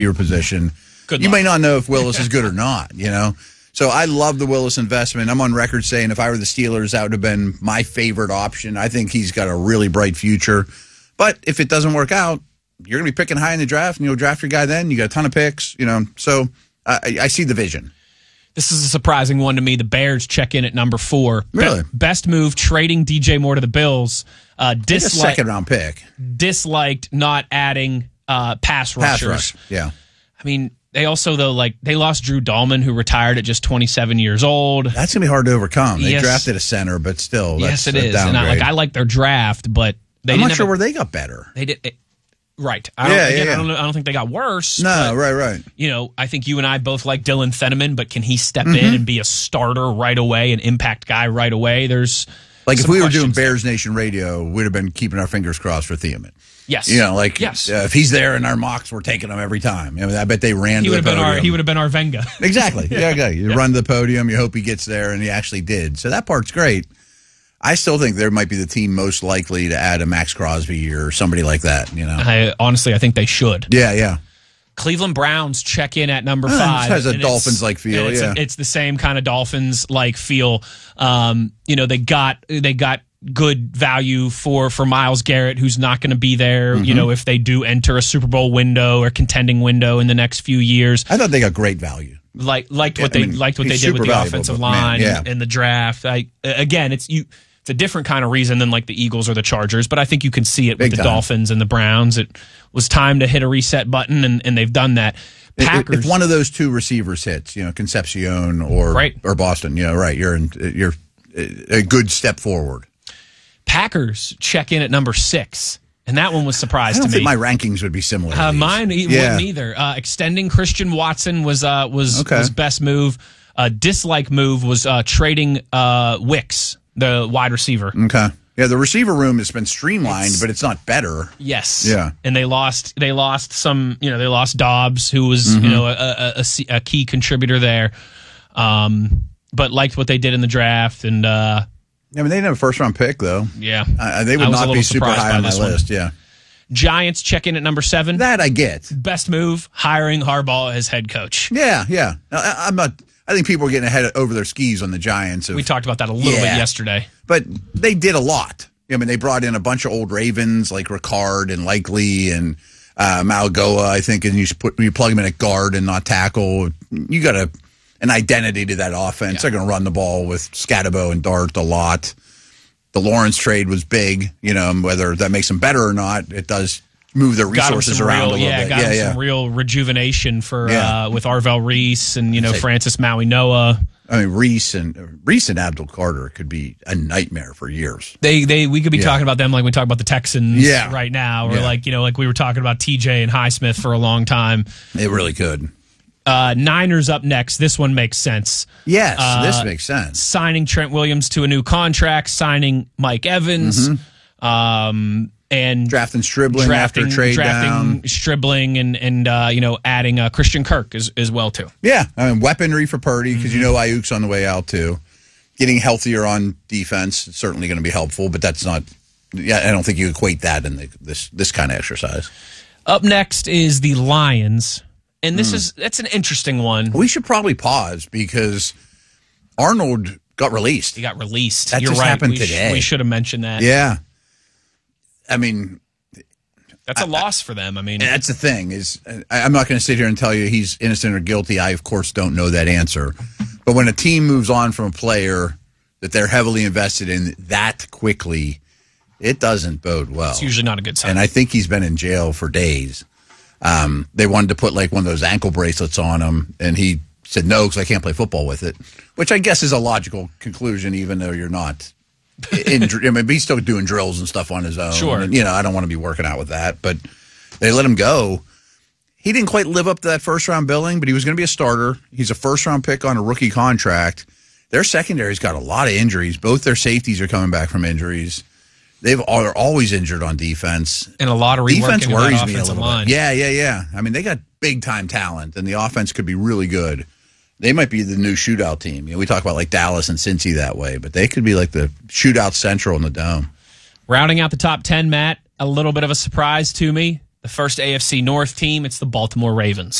your position. Good you luck. may not know if Willis is good or not, So I love the Willis investment. I'm on record saying if I were the Steelers, that would have been my favorite option. I think he's got a really bright future. But if it doesn't work out, you're going to be picking high in the draft, and you'll draft your guy then. You got a ton of picks, So I see the vision. This is a surprising one to me. The Bears check in at number 4. Really? Best move, trading DJ Moore to the Bills. A second-round pick. Disliked not adding pass rushers. Rush, yeah. I mean, they also, though, they lost Drew Dahlman, who retired at just 27 years old. That's going to be hard to overcome. They Yes. drafted a center, but still, that's yes, it is. And downgrade. I like their draft, but I'm not sure where they got better. They did. Right. Yeah. I don't think they got worse. No, but, right. I think you and I both like Dylan Theneman, but can he step in and be a starter right away, an impact guy right away? There's if some we were doing questions Bears Nation Radio, we'd have been keeping our fingers crossed for Thielen. Yes. Yes. If he's there in our mocks, we're taking him every time. I bet they ran to the podium. He would have been our Venga. Exactly. Yeah. You run to the podium, you hope he gets there, and he actually did. So that part's great. I still think there might be the team most likely to add a Max Crosby or somebody like that. I think they should. Yeah. Cleveland Browns check in at number 5. It has a Dolphins-like feel. It's the same kind of Dolphins-like feel. They got good value for Myles Garrett, who's not going to be there. If they do enter a Super Bowl window or contending window in the next few years. I thought they got great value. Liked what they did with the offensive line and the draft. It's a different kind of reason than like the Eagles or the Chargers, but I think you can see it with the Dolphins and the Browns. It was time to hit a reset button, and they've done that. Packers, if one of those two receivers hits, Concepcion or Boston, right, you're a good step forward. Packers check in at number 6. And that one was a surprise to me. I don't think my rankings would be similar. Mine wouldn't either. Extending Christian Watson was best move. Dislike move was trading Wicks, the wide receiver. Okay. Yeah, the receiver room has been streamlined, but it's not better. Yes. Yeah. And they lost some. They lost Dobbs, who was a key contributor there. But liked what they did in the draft and. They didn't have a first-round pick, though. Yeah. They would not be super high on my list, yeah. Giants check in at number 7. That I get. Best move, hiring Harbaugh as head coach. Yeah. I think people are getting over their skis on the Giants. We talked about that a little bit yesterday. But they did a lot. They brought in a bunch of old Ravens like Ricard and Likely and Malgoa, I think, and you plug them in at guard and not tackle. You got an identity to that offense. Yeah. They're going to run the ball with Scatabo and Dart a lot. The Lawrence trade was big. Whether that makes them better or not, it does move their resources around a little bit. Got him some real rejuvenation with Arvell Reese and Francis Maui Noah. Reese and Abdul Carter could be a nightmare for years. We could be talking about them like we talk about the Texans right now, or like we were talking about TJ and Highsmith for a long time. It really could. Niners up next. This one makes sense. Yes, this makes sense. Signing Trent Williams to a new contract, signing Mike Evans, and drafting Stribling after trade down. Stribling and adding Christian Kirk as well too. Yeah, weaponry for Purdy because Ayuk's on the way out too. Getting healthier on defense is certainly going to be helpful, but that's not. Yeah, I don't think you equate that in this kind of exercise. Up next is the Lions. And that's an interesting one. We should probably pause because Arnold got released. He got released. That You're just right. happened today. We should have mentioned that. Yeah. That's a loss for them. That's the thing is I'm not going to sit here and tell you he's innocent or guilty. I, of course, don't know that answer. But when a team moves on from a player that they're heavily invested in that quickly, it doesn't bode well. It's usually not a good sign. And I think he's been in jail for days. They wanted to put like one of those ankle bracelets on him, and he said no because I can't play football with it, which I guess is a logical conclusion, even though you're not. He's still doing drills and stuff on his own. Sure. And, I don't want to be working out with that, but they let him go. He didn't quite live up to that first-round billing, but he was going to be a starter. He's a first-round pick on a rookie contract. Their secondary's got a lot of injuries. Both their safeties are coming back from injuries. Are always injured on defense. And a lot of reworking defense worries me a little bit. Yeah. They got big-time talent, and the offense could be really good. They might be the new shootout team. We talk about like Dallas and Cincy that way, but they could be like the shootout central in the Dome. Rounding out the top 10, Matt, a little bit of a surprise to me. The first AFC North team, it's the Baltimore Ravens.